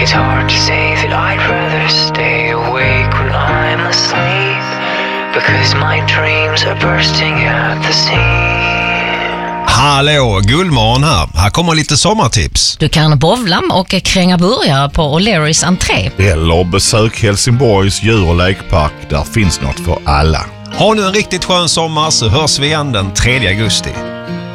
It's hard to say that I'd rather stay awake when I'm asleep, because my dreams are bursting at the seams. Hallå, Gullmorgon här. Här kommer lite sommartips. Du kan bowla och kränga burgare på O'Learys entré. Eller besök Helsingborgs djur- och lekpark. Där finns något för alla. Ha nu en riktigt skön sommar, så hörs vi igen den 3 augusti.